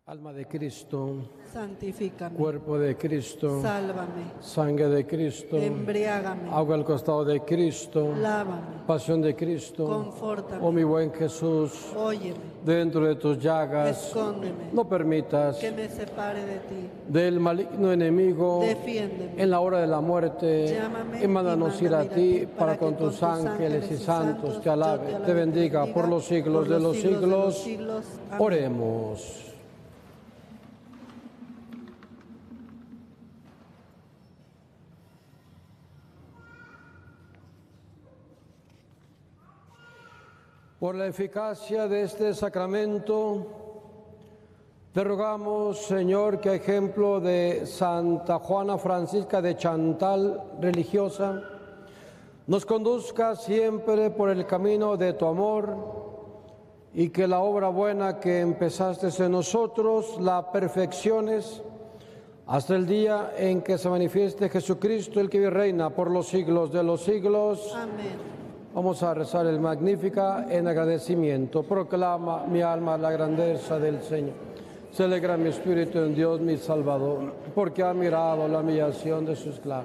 Alma de Cristo, santifícame, cuerpo de Cristo, sálvame, sangre de Cristo, embriágame, agua al costado de Cristo, lávame, pasión de Cristo. confórtame, Oh mi buen Jesús, óyeme, dentro de tus llagas, escóndeme, no permitas que me separe de ti, del maligno enemigo defiéndeme, en la hora de la muerte, llámame y mándanos y ir a mándame ti para con tus ángeles y santos te alabe, te bendiga por los siglos de los siglos. Amén. Oremos. Por la eficacia de este sacramento, te rogamos, Señor, que a ejemplo de Santa Juana Francisca de Chantal, religiosa, nos conduzca siempre por el camino de tu amor y que la obra buena que empezaste en nosotros la perfecciones hasta el día en que se manifieste Jesucristo, el que vive y reina por los siglos de los siglos. Amén. Vamos a rezar el Magnífica en agradecimiento. Proclama mi alma la grandeza del Señor. Se alegra mi espíritu en Dios mi Salvador, porque ha mirado la humillación de sus esclavos.